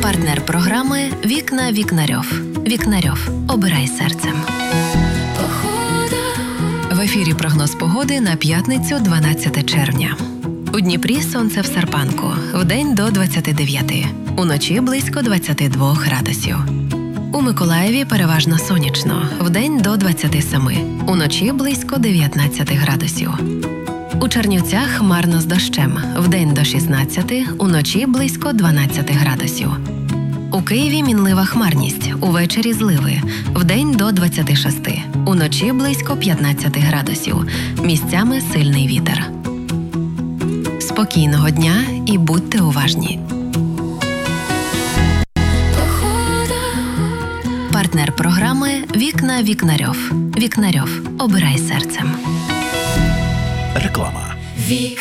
Партнер програми «Вікна Вікнарьов». Вікнарьов. Обирай серцем. В ефірі прогноз погоди на п'ятницю 12 червня. У Дніпрі сонце в серпанку, вдень до 29, уночі близько 22 градусів. У Миколаєві переважно сонячно, вдень до 27, уночі близько 19 градусів. У Чернівцях хмарно з дощем, вдень до 16, уночі близько 12 градусів. У Києві мінлива хмарність, увечері зливи, вдень до 26, уночі близько 15 градусів, місцями сильний вітер. Спокійного дня і будьте уважні. Партнер програми «Вікна Вікнарьов». Вікнарьов. Обирай серцем. Реклама. Вікна